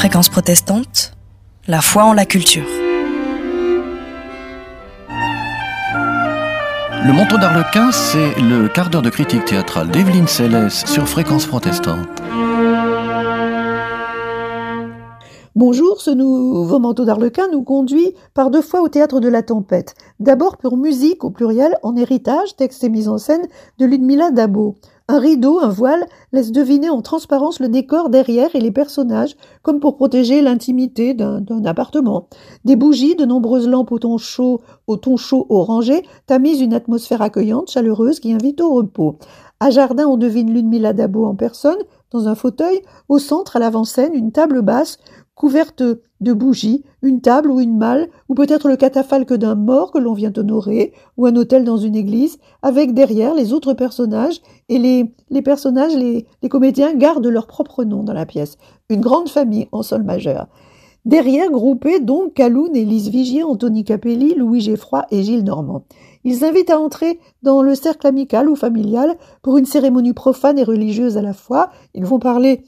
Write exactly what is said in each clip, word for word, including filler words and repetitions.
Fréquence protestante, la foi en la culture. Le manteau d'Arlequin, c'est le quart d'heure de critique théâtrale d'Evelyne Célès sur Fréquence protestante. Bonjour, ce nouveau manteau d'Arlequin nous conduit par deux fois au théâtre de la Tempête. D'abord pour musique au pluriel en héritage, texte et mise en scène de Ludmila Dabo. Un rideau, un voile, laisse deviner en transparence le décor derrière et les personnages, comme pour protéger l'intimité d'un, d'un appartement. Des bougies, de nombreuses lampes au ton chaud, au ton chaud orangé, tamisent une atmosphère accueillante, chaleureuse, qui invite au repos. À Jardin, on devine Ludmila Dabo en personne, dans un fauteuil. Au centre, à l'avant-scène, une table basse, couverte de bougies, une table ou une malle, ou peut-être le catafalque d'un mort que l'on vient honorer, ou un autel dans une église, avec derrière les autres personnages, et les, les personnages, les, les comédiens gardent leur propre nom dans la pièce. Une grande famille en sol majeur. Derrière, groupés donc Kaloun et Lise Vigier, Anthony Capelli, Louis Geffroy et Gilles Normand. Ils invitent à entrer dans le cercle amical ou familial pour une cérémonie profane et religieuse à la fois. Ils vont parler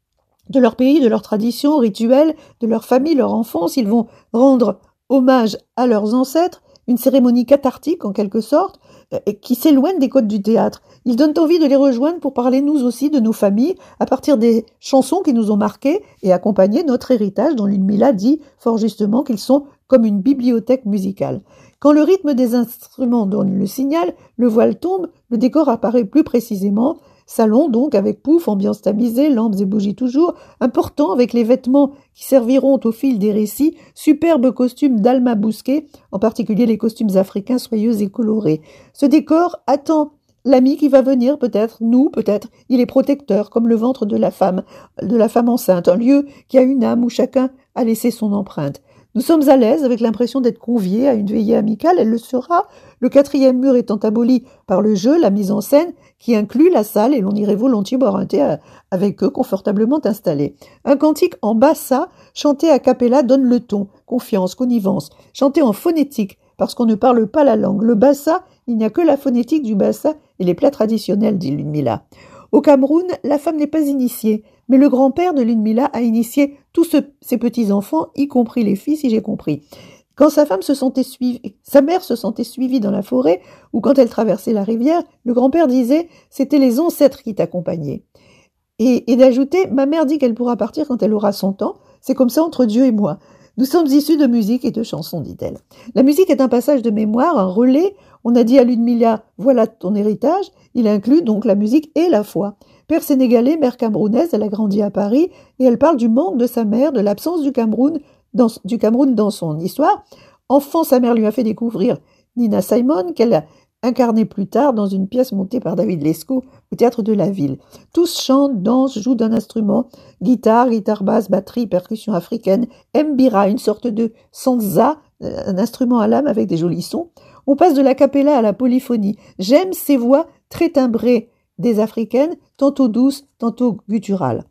de leur pays, de leurs traditions, rituels, de leur famille, leur enfance. Ils vont rendre hommage à leurs ancêtres, une cérémonie cathartique en quelque sorte, qui s'éloigne des codes du théâtre. Ils donnent envie de les rejoindre pour parler nous aussi de nos familles, à partir des chansons qui nous ont marqués et accompagner notre héritage, dont Ludmila dit fort justement qu'ils sont comme une bibliothèque musicale. Quand le rythme des instruments donne le signal, le voile tombe, le décor apparaît plus précisément. Salon donc avec pouf, ambiance tamisée, lampes et bougies toujours, important avec les vêtements qui serviront au fil des récits, superbes costumes d'Alma Bousquet, en particulier les costumes africains soyeux et colorés. Ce décor attend l'ami qui va venir, peut-être, nous, peut-être, il est protecteur, comme le ventre de la femme, de la femme enceinte, un lieu qui a une âme où chacun a laissé son empreinte. Nous sommes à l'aise avec l'impression d'être conviés à une veillée amicale, elle le sera, le quatrième mur étant aboli par le jeu, la mise en scène, qui inclut la salle et l'on irait volontiers boire un thé avec eux confortablement installés. Un cantique en bassa, chanté a cappella, donne le ton, confiance, connivence, chanté en phonétique, parce qu'on ne parle pas la langue. Le bassa, il n'y a que la phonétique du bassa et les plats traditionnels, dit Ludmila. Au Cameroun, la femme n'est pas initiée, mais le grand-père de Ludmila a initié tous ce, ses petits-enfants, y compris les filles, si j'ai compris. Quand sa femme se sentait suivie, sa mère se sentait suivie dans la forêt, ou quand elle traversait la rivière, le grand-père disait « c'était les ancêtres qui t'accompagnaient ». Et, et d'ajouter « ma mère dit qu'elle pourra partir quand elle aura cent ans, c'est comme ça entre Dieu et moi ». Nous sommes issus de musique et de chansons, dit-elle. La musique est un passage de mémoire, un relais. On a dit à Ludmila « voilà ton héritage ». Il inclut donc la musique et la foi. Père sénégalais, mère camerounaise, elle a grandi à Paris et elle parle du manque de sa mère, de l'absence du Cameroun dans, du Cameroun dans son histoire. Enfant, sa mère lui a fait découvrir Nina Simone, qu'elle a incarnée plus tard dans une pièce montée par David Lescaut au Théâtre de la Ville. Tous chantent, dansent, jouent d'un instrument, guitare, guitare basse, batterie, percussion africaine, mbira, une sorte de sanza, un instrument à lame avec des jolis sons. On passe de la cappella à la polyphonie. J'aime ces voix très timbrées des africaines, tantôt douces, tantôt gutturales.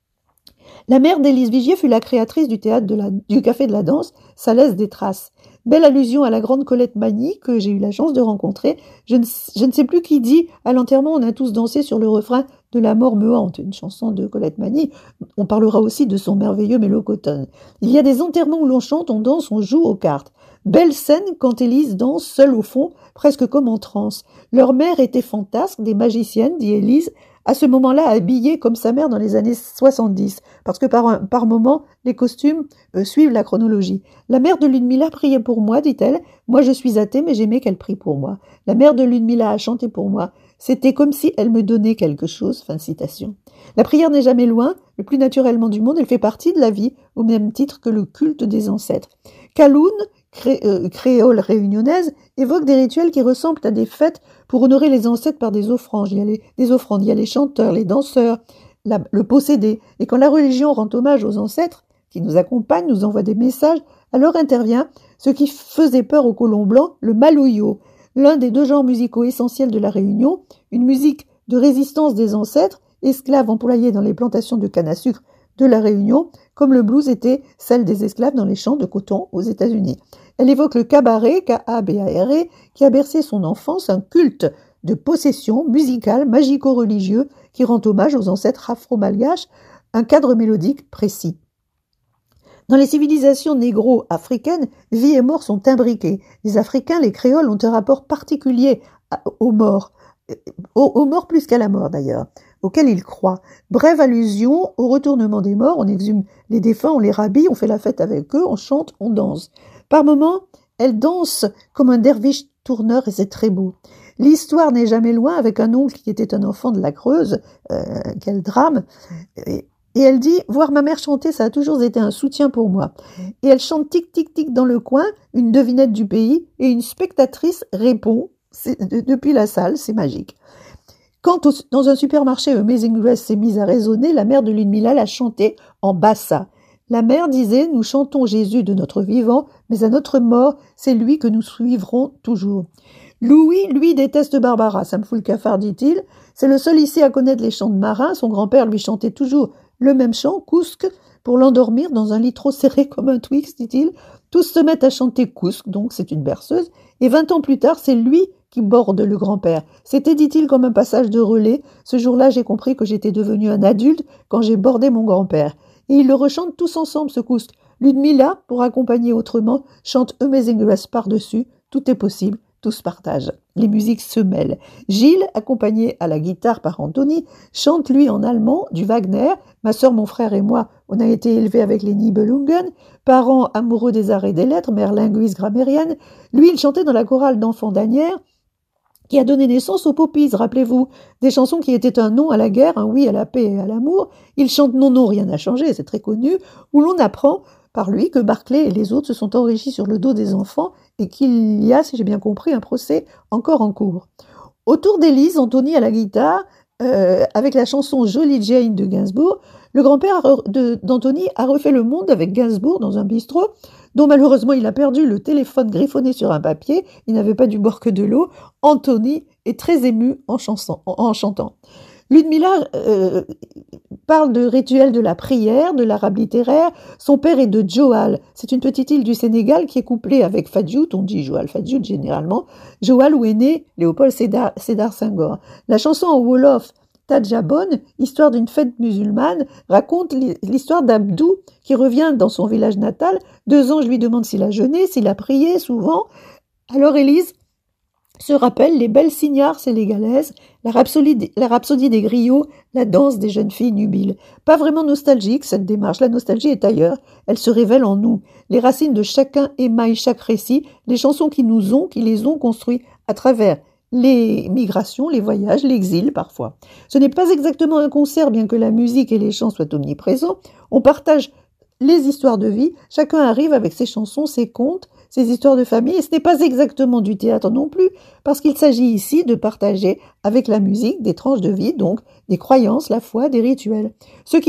La mère d'Élise Vigier fut la créatrice du théâtre de la, du Café de la Danse, ça laisse des traces. Belle allusion à la grande Colette Magny que j'ai eu la chance de rencontrer. Je ne, je ne sais plus qui dit « À l'enterrement, on a tous dansé sur le refrain de La mort me hante », une chanson de Colette Magny. On parlera aussi de son merveilleux mélocotone. Il y a des enterrements où l'on chante, on danse, on joue aux cartes. Belle scène quand Élise danse seule au fond, presque comme en transe. Leur mère était fantasque, des magiciennes, dit Élise, à ce moment-là habillée comme sa mère dans les années soixante-dix, parce que par, un, par moment, les costumes euh, suivent la chronologie. La mère de Ludmila priait pour moi, dit-elle. Moi, je suis athée, mais j'aimais qu'elle prie pour moi. La mère de Ludmila a chanté pour moi. C'était comme si elle me donnait quelque chose. Fin de citation. La prière n'est jamais loin, le plus naturellement du monde, elle fait partie de la vie, au même titre que le culte des ancêtres. Kaloun, cré, euh, créole réunionnaise, évoque des rituels qui ressemblent à des fêtes pour honorer les ancêtres par des offrandes. Il y a les, des offrandes, il y a les chanteurs, les danseurs, la, le possédé. Et quand la religion rend hommage aux ancêtres, qui nous accompagnent, nous envoie des messages, alors intervient ce qui faisait peur aux colons blancs, le maloyo, l'un des deux genres musicaux essentiels de la Réunion, une musique de résistance des ancêtres, esclaves employés dans les plantations de canne à sucre de la Réunion, comme le blues était celle des esclaves dans les champs de coton aux États-Unis. Elle évoque le cabaret, K A B A R E, qui a bercé son enfance, un culte de possession musicale, magico-religieux, qui rend hommage aux ancêtres afro-malgaches, un cadre mélodique précis. Dans les civilisations négro-africaines, vie et mort sont imbriquées. Les Africains, les créoles, ont un rapport particulier aux morts, aux, aux morts plus qu'à la mort d'ailleurs, auquel ils croient. Brève allusion au retournement des morts, on exhume les défunts, on les rhabille, on fait la fête avec eux, on chante, on danse. Par moments, elles dansent comme un derviche tourneur et c'est très beau. L'histoire n'est jamais loin avec un oncle qui était un enfant de la Creuse, euh, quel drame. Et, et elle dit, voir ma mère chanter, ça a toujours été un soutien pour moi. Et elle chante tic tic tic dans le coin, une devinette du pays, et une spectatrice répond c'est, de, depuis la salle, c'est magique. Quand au, dans un supermarché Amazing Grace s'est mise à résonner, la mère de Ludmilla l'a chanté en bassa. La mère disait, nous chantons Jésus de notre vivant, mais à notre mort, c'est lui que nous suivrons toujours. Louis, lui, déteste Barbara, ça me fout le cafard, dit-il. C'est le seul ici à connaître les chants de marin. Son grand-père lui chantait toujours le même chant, Cousque, pour l'endormir dans un lit trop serré comme un Twix, dit-il. Tous se mettent à chanter Cousque, donc c'est une berceuse. Et vingt ans plus tard, c'est lui qui borde le grand-père. C'était, dit-il, comme un passage de relais. Ce jour-là, j'ai compris que j'étais devenu un adulte quand j'ai bordé mon grand-père. Et ils le rechantent tous ensemble, ce Cousque. Ludmilla, pour accompagner autrement, chante Amazing Grace par-dessus. Tout est possible. Tous partagent. Les musiques se mêlent. Gilles, accompagné à la guitare par Anthony, chante lui en allemand du Wagner. Ma sœur, mon frère et moi, on a été élevés avec les Nibelungen, parents amoureux des arts et des lettres, mère linguiste grammairienne. Lui, il chantait dans la chorale d'enfants d'Asnières, qui a donné naissance aux Poppies, rappelez-vous, des chansons qui étaient un non à la guerre, un oui à la paix et à l'amour. Il chante Non, non, rien n'a changé, c'est très connu, où l'on apprend par lui que Barclay et les autres se sont enrichis sur le dos des enfants et qu'il y a, si j'ai bien compris, un procès encore en cours. Autour d'Élise, Anthony à la guitare, euh, avec la chanson Jolie Jane de Gainsbourg, le grand-père de, d'Anthony a refait le monde avec Gainsbourg dans un bistrot, dont malheureusement il a perdu le téléphone griffonné sur un papier, il n'avait pas du bord que de l'eau. Anthony est très ému en, chanson, en, en chantant. Ludmilla euh, parle de rituel de la prière, de l'arabe littéraire. Son père est de Joal. C'est une petite île du Sénégal qui est couplée avec Fadiout, on dit Joal Fadiout généralement. Joal où est né Léopold Sédar, Sédar Senghor. La chanson en Wolof, Tadjabon, histoire d'une fête musulmane, raconte l'histoire d'Abdou qui revient dans son village natal. Deux anges lui demandent s'il a jeûné, s'il a prié souvent. Alors Élise se rappelle les belles signards sénégalaises, la rhapsodie, la rhapsodie des griots, la danse des jeunes filles nubiles. Pas vraiment nostalgique cette démarche, la nostalgie est ailleurs, elle se révèle en nous. Les racines de chacun émaillent chaque récit, les chansons qui nous ont, qui les ont construits à travers les migrations, les voyages, l'exil parfois. Ce n'est pas exactement un concert, bien que la musique et les chants soient omniprésents. On partage les histoires de vie, chacun arrive avec ses chansons, ses contes, ses histoires de famille, et ce n'est pas exactement du théâtre non plus, parce qu'il s'agit ici de partager avec la musique des tranches de vie, donc des croyances, la foi, des rituels. Ce qui